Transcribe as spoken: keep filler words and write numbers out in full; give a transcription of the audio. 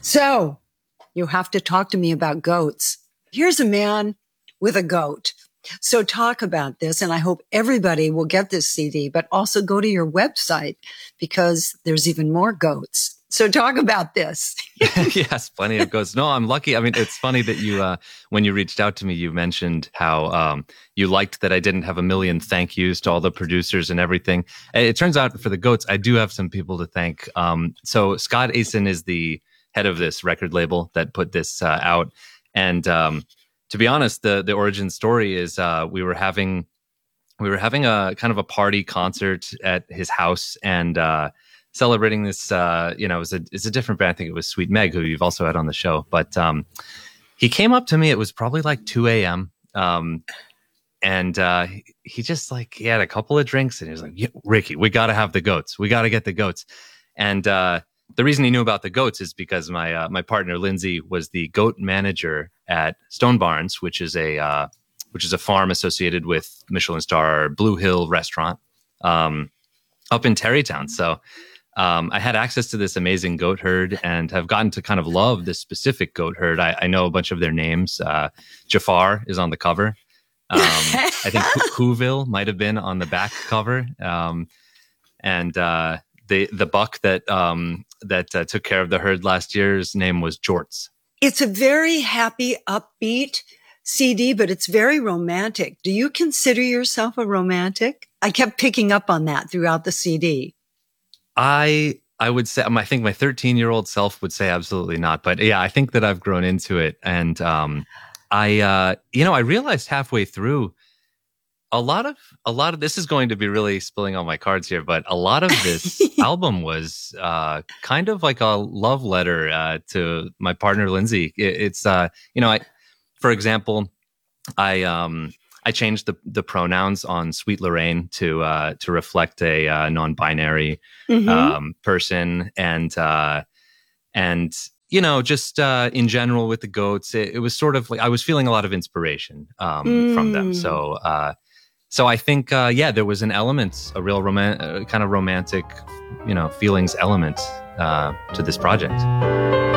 So you have to talk to me about goats. Here's a man with a goat. So talk about this, and I hope everybody will get this C D, but also go to your website because there's even more goats. So talk about this. Yes, plenty of goats. No, I'm lucky. I mean, it's funny that you, uh, when you reached out to me, you mentioned how um, you liked that I didn't have a million thank yous to all the producers and everything. It turns out for the goats, I do have some people to thank. Um, so Scott Asen is the head of this record label that put this uh, out. And um, to be honest, the the origin story is uh, we were having we were having a kind of a party concert at his house and uh, celebrating this. Uh, you know, it was a it's a different band. I think it was Sweet Meg, who you've also had on the show. But um, he came up to me. It was probably like two a.m. Um, and uh, he just like he had a couple of drinks and he was like, yeah, "Ricky, we got to have the goats. We got to get the goats." And uh, the reason he knew about the goats is because my uh, my partner Lindsay was the goat manager at Stone Barns, which is a uh, which is a farm associated with Michelin star Blue Hill restaurant um, up in Terrytown. So um, I had access to this amazing goat herd and have gotten to kind of love this specific goat herd. I, I know a bunch of their names. Uh, Jafar is on the cover. Um, I think Whoville might have been on the back cover, um, and uh, the the buck that um, that uh, took care of the herd last year's name was Jorts. It's a very happy, upbeat C D, but it's very romantic. Do you consider yourself a romantic? I kept picking up on that throughout the C D. I I would say, I think my thirteen-year-old self would say absolutely not. But yeah, I think that I've grown into it. And um, I, uh, you know, I realized halfway through, a lot of a lot of this is going to be really spilling on my cards here, but a lot of this album was uh, kind of like a love letter uh, to my partner Lindsay. It, it's uh, you know, I, for example, I um, I changed the the pronouns on Sweet Lorraine to uh, to reflect a uh, non-binary mm-hmm. um, person, and uh, and. You know, just uh, in general with the goats, it, it was sort of like I was feeling a lot of inspiration um, mm. from them. So, uh, so I think, uh, yeah, there was an element, a real roman- uh, kind of romantic, you know, feelings element uh, to this project.